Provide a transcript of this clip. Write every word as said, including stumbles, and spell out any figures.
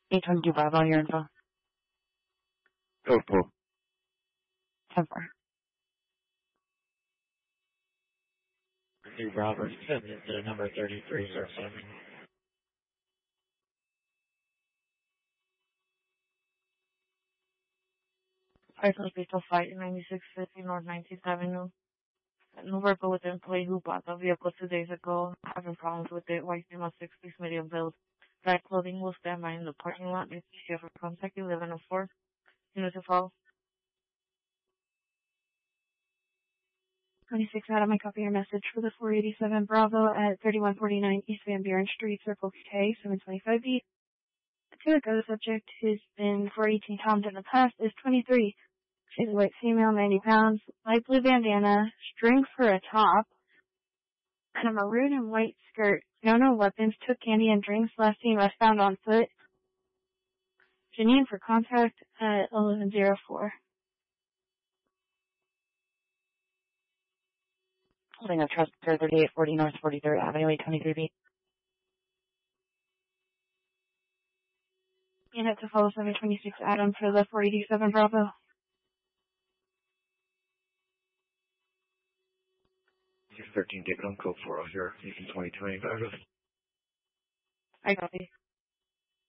eight twenty-two Bravo, your info. Go, Paul. ten four. New Bravo, send it to number thirty-three, sir, seven. Personal Pistol Fight, ninety-six fifty North nineteenth Avenue. No vehicle with an employee who bought the vehicle two days ago, having problems with it. White female, six piece medium build. Dry clothing will stand by in the parking lot. If you have a contact, eleven oh four. Unit to follow. twenty-six Adam, I copy your message for the four eighty-seven Bravo at thirty-one forty-nine East Van Buren Street, Circle K, seven twenty-five B. To the go, the subject has been four eighteen Tom's in the past, is twenty-three. She's a white female, ninety pounds, light blue bandana, string for a top, and a maroon and white skirt. No, no weapons, took candy and drinks, last seen westbound on foot. Janine for contact at eleven oh four. Holding a trust thirty-eight forty North forty-third Avenue, eight twenty-three B. Unit to follow seven twenty-six Adam for the four eighty-seven Bravo. six thirteen David on code four oh zero, Ethan twenty twenty, Bravo. I copy.